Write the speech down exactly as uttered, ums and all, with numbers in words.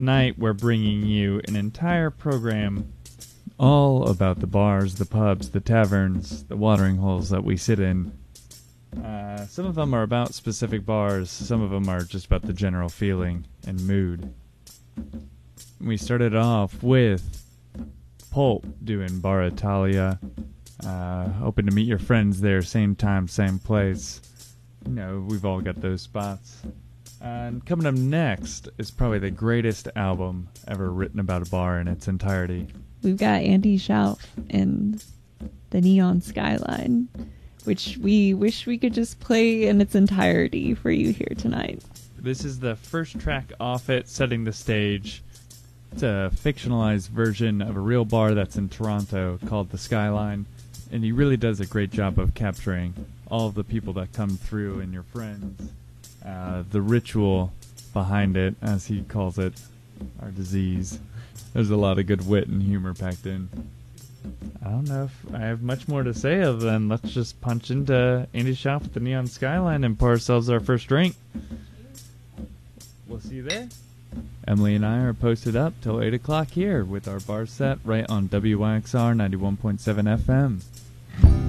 Tonight we're bringing you an entire program all about the bars, the pubs, the taverns, the watering holes that we sit in. Uh, some of them are about specific bars, some of them are just about the general feeling and mood. We started off with Pulp doing Bar Italia. Uh, hoping to meet your friends there, same time, same place. You know, we've all got those spots. And coming up next is probably the greatest album ever written about a bar in its entirety. We've got Andy Schauf and the Neon Skyline, which we wish we could just play in its entirety for you here tonight. This is the first track off it, setting the stage. It's a fictionalized version of a real bar that's in Toronto called the Skyline, and he really does a great job of capturing all of the people that come through and your friends. Uh, the ritual behind it, as he calls it, our disease. There's a lot of good wit and humor packed in. I don't know if I have much more to say other than let's just punch into Andy Schauf with the Neon Skyline and pour ourselves our first drink. We'll see you there. Emily and I are posted up till eight o'clock here with our bar set right on W Y X R ninety-one point seven F M.